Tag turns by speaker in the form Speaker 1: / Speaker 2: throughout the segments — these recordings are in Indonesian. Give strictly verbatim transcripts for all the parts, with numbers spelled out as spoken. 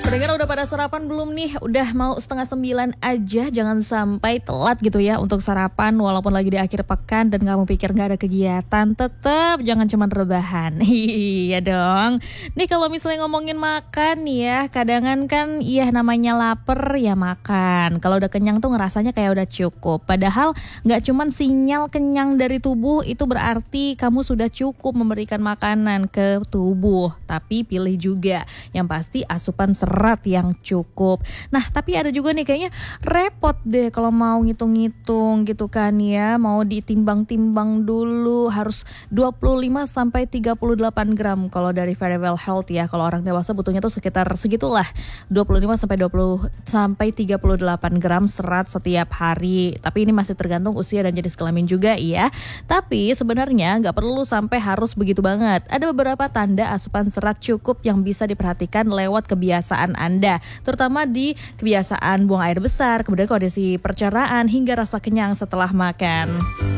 Speaker 1: Pendengar udah pada sarapan belum nih? Udah mau setengah sembilan aja, jangan sampai telat gitu ya untuk sarapan walaupun lagi di akhir pekan dan kamu pikir gak ada kegiatan, tetap jangan cuma rebahan. Iya dong. Nih kalau misalnya ngomongin makan nih ya, kadangan kan iya namanya lapar ya makan. Kalau udah kenyang tuh ngerasanya kayak udah cukup. Padahal gak cuma sinyal kenyang dari tubuh itu berarti kamu sudah cukup memberikan makanan ke tubuh. Tapi pilih juga yang pasti asupan serat yang cukup. Nah, tapi ada juga nih kayaknya repot deh kalau mau ngitung-ngitung gitu kan ya, mau ditimbang-timbang dulu harus dua puluh lima sampai tiga puluh delapan gram kalau dari Very Well Health ya. Kalau orang dewasa butuhnya tuh sekitar segitulah, dua puluh lima sampai dua puluh sampai tiga puluh delapan gram serat setiap hari. Tapi ini masih tergantung usia dan jenis kelamin juga ya. Tapi sebenarnya nggak perlu sampai harus begitu banget. Ada beberapa tanda asupan serat cukup yang bisa diperhatikan lewat kebiasaan Anda, terutama di kebiasaan buang air besar, kemudian kondisi pencernaan hingga rasa kenyang setelah makan.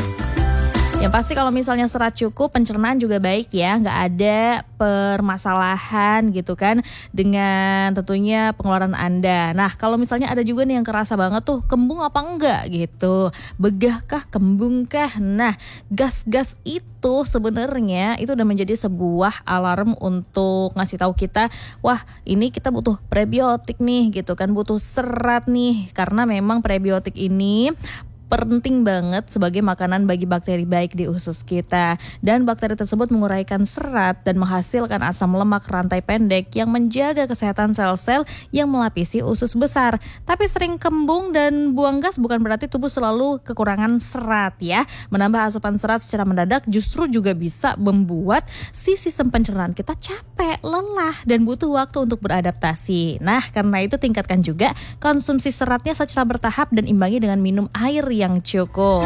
Speaker 1: Yang pasti kalau misalnya serat cukup, pencernaan juga baik ya, nggak ada permasalahan gitu kan dengan tentunya pengeluaran Anda. Nah kalau misalnya ada juga nih yang kerasa banget tuh kembung apa enggak gitu, begah kah, kembung kah. Nah gas-gas itu sebenarnya itu udah menjadi sebuah alarm untuk ngasih tahu kita, wah ini kita butuh prebiotik nih gitu kan, butuh serat nih, karena memang prebiotik ini penting banget sebagai makanan bagi bakteri baik di usus kita. Dan bakteri tersebut menguraikan serat dan menghasilkan asam lemak rantai pendek yang menjaga kesehatan sel-sel yang melapisi usus besar. Tapi sering kembung dan buang gas bukan berarti tubuh selalu kekurangan serat ya. Menambah asupan serat secara mendadak justru juga bisa membuat si sistem pencernaan kita capek, lelah, dan butuh waktu untuk beradaptasi. Nah karena itu tingkatkan juga konsumsi seratnya secara bertahap dan imbangi dengan minum air yang cukup.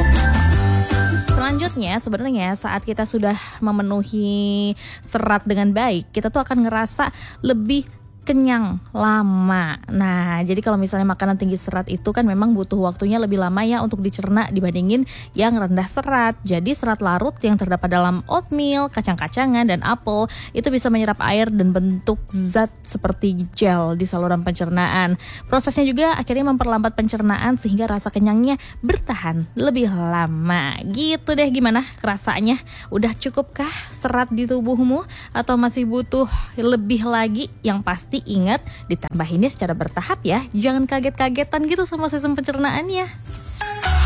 Speaker 1: Selanjutnya sebenarnya saat kita sudah memenuhi serat dengan baik, kita tuh akan ngerasa lebih kenyang lama. Nah, jadi kalau misalnya makanan tinggi serat itu kan memang butuh waktunya lebih lama ya untuk dicerna dibandingin yang rendah serat. Jadi serat larut yang terdapat dalam oatmeal, kacang-kacangan, dan apel itu bisa menyerap air dan bentuk zat seperti gel di saluran pencernaan. Prosesnya juga akhirnya memperlambat pencernaan sehingga rasa kenyangnya bertahan lebih lama. Gitu deh, gimana kerasanya? Udah cukupkah serat di tubuhmu atau masih butuh lebih lagi? Yang pasti ingat ditambahinnya secara bertahap ya, jangan kaget-kagetan gitu sama sistem pencernaannya.